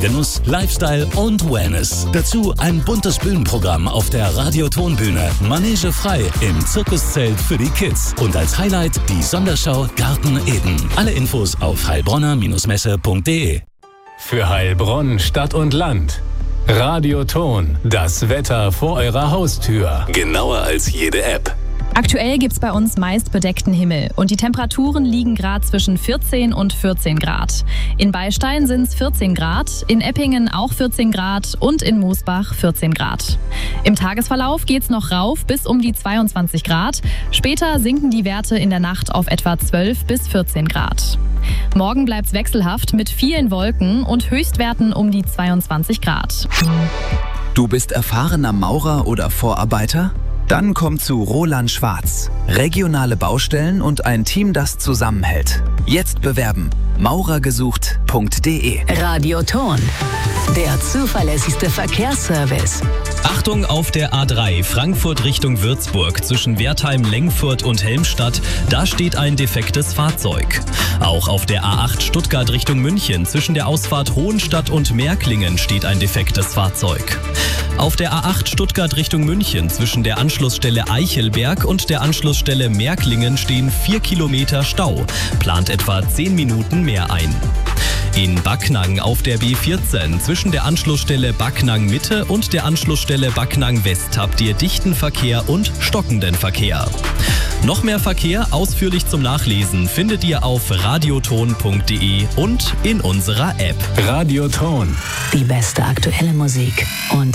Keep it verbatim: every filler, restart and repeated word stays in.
Genuss, Lifestyle und Wellness. Dazu ein buntes Bühnenprogramm auf der Radiotonbühne. Manege frei im Zirkuszelt für die Kids. Und als Highlight die Sonderschau Garten Eden. Alle Infos auf heilbronner Messe punkt de. Für Heilbronn, Stadt und Land. Radioton, das Wetter vor eurer Haustür. Genauer als jede App. Aktuell gibt's bei uns meist bedeckten Himmel und die Temperaturen liegen gerade zwischen vierzehn und vierzehn Grad. In Beilstein sind's vierzehn Grad, in Eppingen auch vierzehn Grad und in Moosbach vierzehn Grad. Im Tagesverlauf geht's noch rauf bis um die zweiundzwanzig Grad. Später sinken die Werte in der Nacht auf etwa zwölf bis vierzehn Grad. Morgen bleibt's wechselhaft mit vielen Wolken und Höchstwerten um die zweiundzwanzig Grad. Du bist erfahrener Maurer oder Vorarbeiter? Dann komm zu Roland Schwarz. Regionale Baustellen und ein Team, das zusammenhält. Jetzt bewerben. maurergesucht punkt de. Radioton, der zuverlässigste Verkehrsservice. Achtung auf der A drei Frankfurt Richtung Würzburg zwischen Wertheim, Lengfurt und Helmstadt. Da steht ein defektes Fahrzeug. Auch auf der A acht Stuttgart Richtung München zwischen der Ausfahrt Hohenstadt und Märklingen steht ein defektes Fahrzeug. Auf der A acht Stuttgart Richtung München zwischen der Anschlussstelle Eichelberg und der Anschlussstelle Märklingen stehen vier Kilometer Stau. Plant etwa zehn Minuten mehr ein. In Backnang auf der B vierzehn zwischen der Anschlussstelle Backnang Mitte und der Anschlussstelle Backnang West habt ihr dichten Verkehr und stockenden Verkehr. Noch mehr Verkehr ausführlich zum Nachlesen findet ihr auf radioton punkt de und in unserer App. Radioton. Die beste aktuelle Musik und